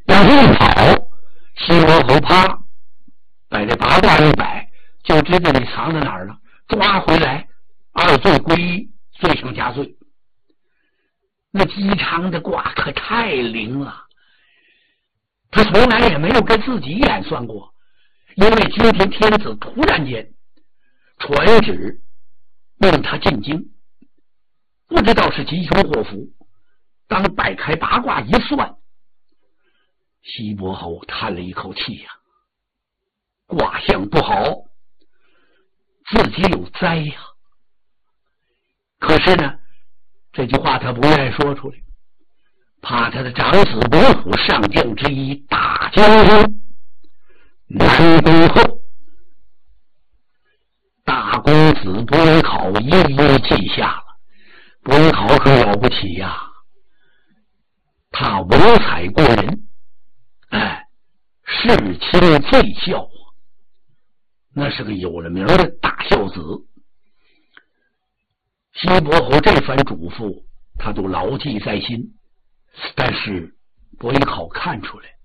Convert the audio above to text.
要是一跑，西伯侯怕，把这八卦一摆，就知道你藏在哪儿了，抓回来，二罪归一，罪上加罪。那姬昌的卦可太灵了，他从来也没有跟自己演算过，因为今天天子突然间传旨命他进京，不知道是吉凶祸福。当摆开八卦一算，西伯侯叹了一口气呀，卦象不好，自己有灾呀。可是呢，这句话他不愿意说出来，怕他的长子伯虎上将之一大将军南宫后，大公子伯邑考一一记下了。伯邑考可了不起呀，他文采过人，世亲最孝，那是个有了名的大孝子。西伯侯这番嘱咐他都牢记在心，但是伯邑考看出来